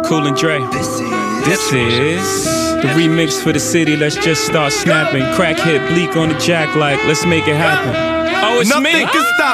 Cool and Dre. This is the remix for the city. Let's just start snapping. Crack hit Bleak on the jack like, let's make it happen. Oh, it's Nothing me. can stop